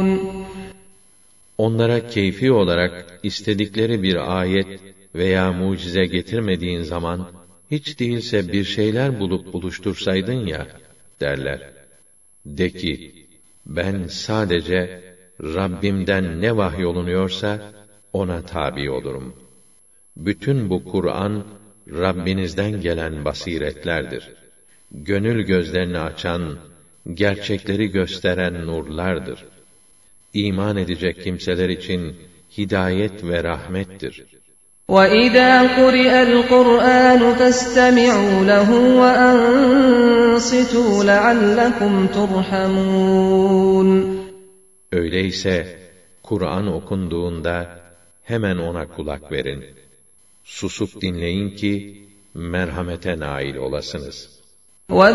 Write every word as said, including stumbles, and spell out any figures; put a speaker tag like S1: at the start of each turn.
S1: Onlara keyfi olarak istedikleri bir ayet veya mucize getirmediğin zaman, hiç değilse bir şeyler bulup buluştursaydın ya, derler. De ki, ben sadece Rabbimden ne vahyolunuyorsa, ona tabi olurum. Bütün bu Kur'an, Rabbinizden gelen basiretlerdir. Gönül gözlerini açan, gerçekleri gösteren nurlardır. İman edecek kimseler için hidayet ve rahmettir.
S2: وَإِذَا قُرِئَ الْقُرْآنُ فَاسْتَمِعُوا لَهُ وَأَنصِتُوا لَعَلَّكُمْ تُرْحَمُونَ
S1: Öyleyse, Kur'an okunduğunda, hemen ona kulak verin. Susup dinleyin ki, merhamete nail olasınız.